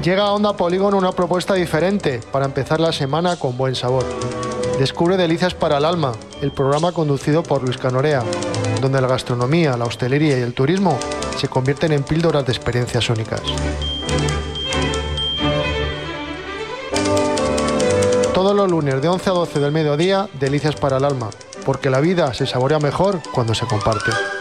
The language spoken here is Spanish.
Llega a Onda Polígono una propuesta diferente para empezar la semana con buen sabor. Descubre Delicias para el Alma, el programa conducido por Luis Canorea, donde la gastronomía, la hostelería y el turismo se convierten en píldoras de experiencias únicas. Todos los lunes de 11 a 12 del mediodía, Delicias para el Alma, porque la vida se saborea mejor cuando se comparte.